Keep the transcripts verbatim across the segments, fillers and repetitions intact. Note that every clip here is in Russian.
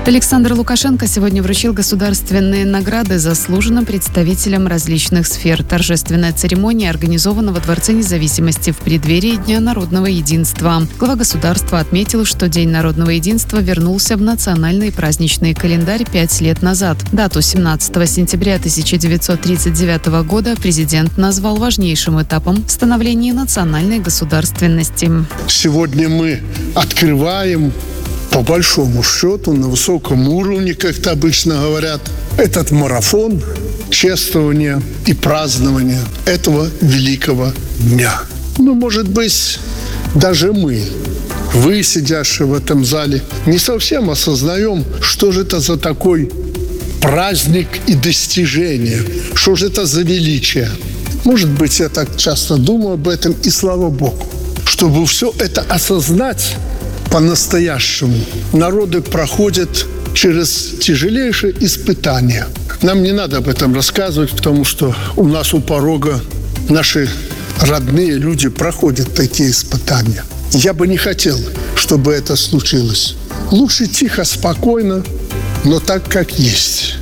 Александр Лукашенко сегодня вручил государственные награды заслуженным представителям различных сфер. Торжественная церемония организована во Дворце независимости в преддверии Дня народного единства. Глава государства отметил, что День народного единства вернулся в национальный праздничный календарь пять лет назад. Дату семнадцатого сентября тысяча девятьсот тридцать девятого года президент назвал важнейшим этапом становления национальной государственности. Сегодня мы открываем, по большому счету, на высоком уровне, как-то обычно говорят, этот марафон чествования и празднования этого великого дня. Ну, может быть, даже мы, вы, сидящие в этом зале, не совсем осознаем, что же это за такой праздник и достижение, что же это за величие. Может быть, я так часто думаю об этом, и слава Богу. Чтобы все это осознать по-настоящему, народы проходят через тяжелейшие испытания. Нам не надо об этом рассказывать, потому что у нас у порога наши родные люди проходят такие испытания. Я бы не хотел, чтобы это случилось. Лучше тихо, спокойно, но так, как есть.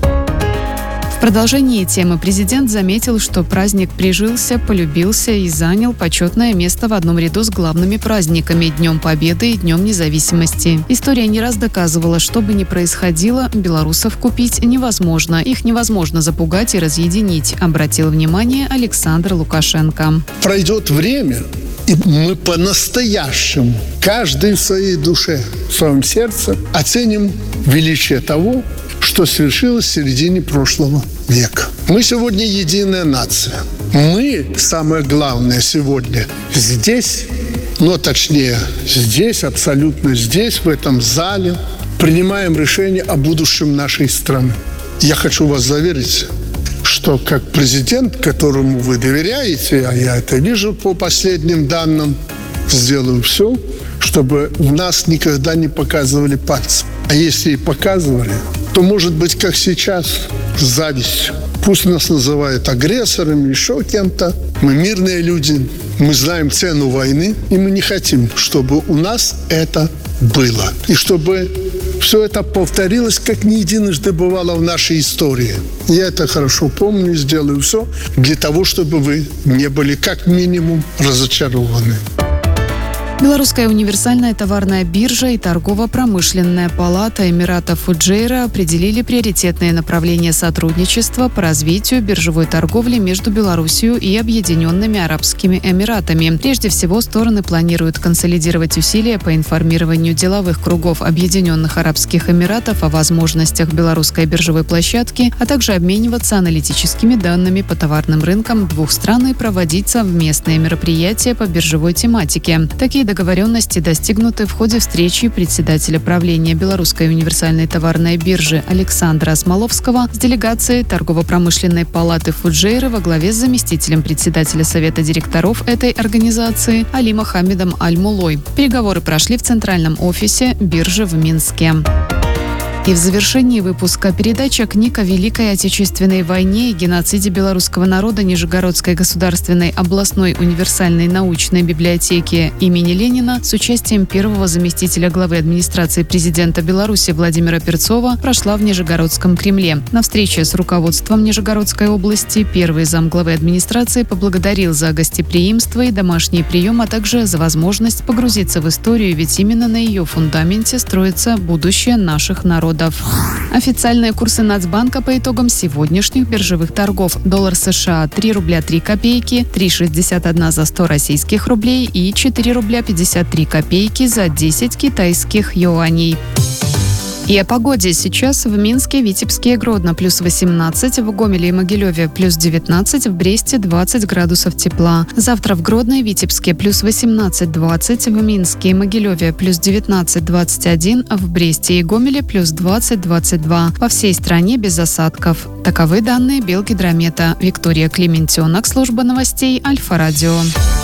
В продолжении темы президент заметил, что праздник прижился, полюбился и занял почетное место в одном ряду с главными праздниками – Днем Победы и Днем Независимости. История не раз доказывала, что бы ни происходило, белорусов купить невозможно. Их невозможно запугать и разъединить, обратил внимание Александр Лукашенко. Пройдет время, и мы по-настоящему, каждый в своей душе, в своем сердце, оценим величие того, что свершилось в середине прошлого века. Мы сегодня единая нация. Мы, самое главное сегодня, здесь, но точнее здесь, абсолютно здесь, в этом зале, принимаем решение о будущем нашей страны. Я хочу вас заверить, что как президент, которому вы доверяете, а я это вижу по последним данным, сделаю все, чтобы в нас никогда не показывали пальцем. А если и показывали, то, может быть, как сейчас, с завистью. Пусть нас называют агрессорами, еще кем-то. Мы мирные люди, мы знаем цену войны, и мы не хотим, чтобы у нас это было. И чтобы все это повторилось, как не единожды бывало в нашей истории. Я это хорошо помню и сделаю все для того, чтобы вы не были как минимум разочарованы. Белорусская универсальная товарная биржа и торгово-промышленная палата Эмирата Фуджейра определили приоритетные направления сотрудничества по развитию биржевой торговли между Беларусью и Объединенными Арабскими Эмиратами. Прежде всего, стороны планируют консолидировать усилия по информированию деловых кругов Объединенных Арабских Эмиратов о возможностях белорусской биржевой площадки, а также обмениваться аналитическими данными по товарным рынкам двух стран и проводить совместные мероприятия по биржевой тематике. Такие договоренности достигнуты в ходе встречи председателя правления Белорусской универсальной товарной биржи Александра Смоловского с делегацией торгово-промышленной палаты Фуджейры во главе с заместителем председателя совета директоров этой организации Али Мохаммедом Аль-Мулой. Переговоры прошли в центральном офисе биржи в Минске. И в завершении выпуска передача «Книга о Великой Отечественной войне и геноциде белорусского народа» Нижегородской государственной областной универсальной научной библиотеки имени Ленина с участием первого заместителя главы администрации президента Беларуси Владимира Перцова прошла в Нижегородском Кремле. На встрече с руководством Нижегородской области первый замглавы администрации поблагодарил за гостеприимство и домашний прием, а также за возможность погрузиться в историю, ведь именно на ее фундаменте строится будущее наших народов. Официальные курсы Нацбанка по итогам сегодняшних биржевых торгов. Доллар США три рубля три копейки, три шестьдесят один за сто российских рублей и четыре рубля пятьдесят три копейки за десять китайских юаней. И о погоде. Сейчас в Минске, Витебске и Гродно плюс восемнадцать, в Гомеле и Могилеве плюс девятнадцать, в Бресте двадцать градусов тепла. Завтра в Гродно и Витебске плюс восемнадцать двадцать, в Минске и Могилеве плюс девятнадцать двадцать один, а в Бресте и Гомеле плюс двадцать двадцать два. По всей стране без осадков. Таковы данные Белгидромета. Виктория Клементенок, служба новостей Альфа-Радио.